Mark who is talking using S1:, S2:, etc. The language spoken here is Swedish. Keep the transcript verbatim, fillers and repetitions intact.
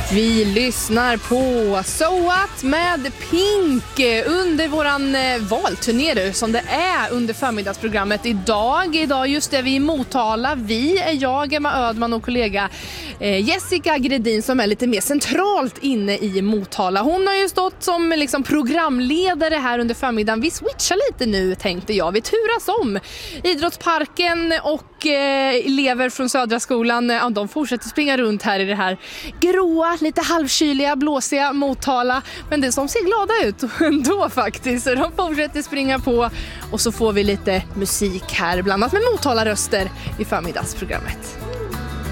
S1: Vi lyssnar på So What med Pink under våran valturné som det är under förmiddagsprogrammet idag. Idag just är vi i Motala. Vi är jag, Emma Ödman och kollega Jessica Gredin som är lite mer centralt inne i Motala. Hon har ju stått som liksom programledare här under förmiddagen. Vi switchar lite nu tänkte jag. Vi turas om. Idrottsparken och eh, elever från Södra skolan, ja, de fortsätter springa runt här i det här gråa, lite halvkyliga, blåsiga Motala. Men det som ser glada ut ändå faktiskt. Så de fortsätter springa på och så får vi lite musik här, bland annat med Motala-röster i förmiddagsprogrammet.